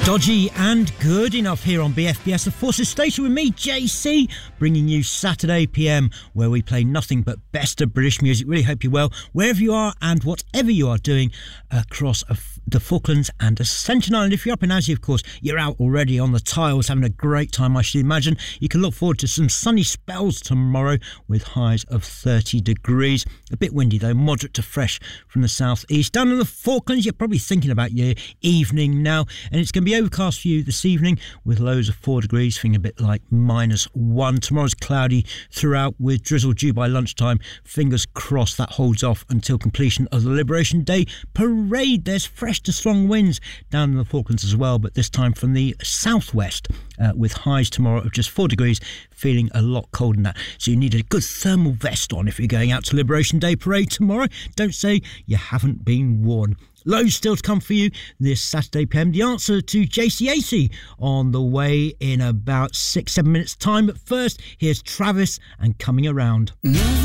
Dodgy and good enough here on BFBS, the Forces Station, with me, JC, bringing you Saturday PM, where we play nothing but best of British music. Really hope you're well, wherever you are and whatever you are doing across the Falklands and Ascension Island. If you're up in Aussie, of course, you're out already on the tiles, having a great time, I should imagine. You can look forward to some sunny spells tomorrow with highs of 30 degrees. A bit windy though, moderate to fresh from the southeast. Down in the Falklands, you're probably thinking about your evening now, and it's going to be overcast for you this evening with lows of 4 degrees, feeling a bit like -1. Tomorrow's cloudy throughout with drizzle due by lunchtime. Fingers crossed that holds off until completion of the Liberation Day parade. There's fresh to strong winds down in the Falklands as well, but this time from the southwest, with highs tomorrow of just 4 degrees, feeling a lot colder than that. So you need a good thermal vest on if you're going out to Liberation Day parade tomorrow. Don't say you haven't been warned. Loads still to come for you this Saturday PM. The answer to JCAC on the way in about 6-7 minutes time. But first, here's Travis and Coming Around.